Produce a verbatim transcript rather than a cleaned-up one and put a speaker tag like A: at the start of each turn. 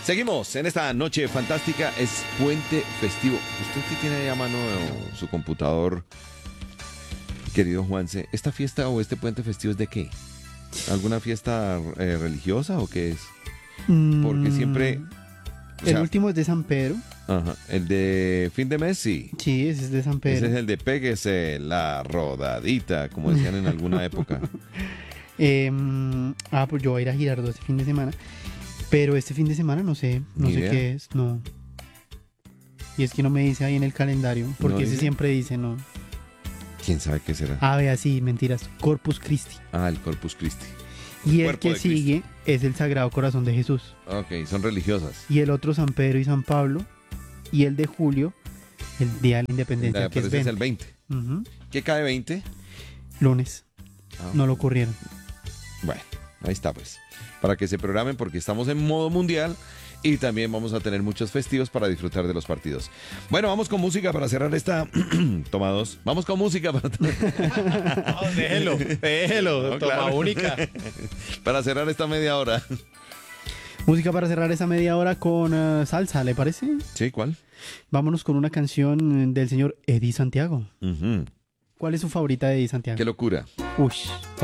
A: Seguimos en esta noche fantástica. Es puente festivo. Usted que tiene ahí a mano su computador, querido Juanse, ¿esta fiesta o este puente festivo es de qué? ¿Alguna fiesta eh, religiosa o qué es? Porque siempre... O
B: el
A: sea,
B: último es de San Pedro.
A: Ajá, el de fin de mes, sí.
B: Sí, ese es de San Pedro.
A: Ese es el de péguese la rodadita, como decían en alguna época.
B: Eh, ah, pues yo voy a ir a Girardot este fin de semana. Pero este fin de semana no sé, no
A: Ni
B: sé
A: idea.
B: qué es, no. Y es que no me dice ahí en el calendario, porque
A: ¿No
B: ese
A: dice?
B: siempre dice, no.
A: ¿Quién sabe qué será?
B: Ah, vea, sí, mentiras. Corpus Christi.
A: Ah, el Corpus Christi.
B: Y el
A: Cuerpo
B: que
A: de Cristo.
B: sigue es el Sagrado Corazón de Jesús.
A: Ok, son religiosas.
B: Y el otro San Pedro y San Pablo. Y el de julio, el Día de la Independencia,
A: La-
B: que es
A: pero ese es
B: veinte.
A: el veinte.
B: Ujú.
A: ¿Qué cae veinte?
B: Lunes.
A: Ah,
B: No lo ocurrieron.
A: Bueno, ahí está pues. Para que se programen porque estamos en modo mundial y también vamos a tener muchos festivos para disfrutar de los partidos. Bueno, vamos con música para cerrar esta... Toma dos. Vamos con música para...
C: No, déjelo, déjelo,
A: No,
C: toma
A: claro.
C: única.
A: para cerrar esta media hora.
B: Música para cerrar esa media hora con eh, salsa, ¿le parece?
A: ¿Sí? ¿Cuál?
B: Vámonos con una canción del señor Eddie Santiago.
A: Ujú.
B: ¿Cuál es su favorita de Eddie Santiago?
A: Qué locura.
B: Ush.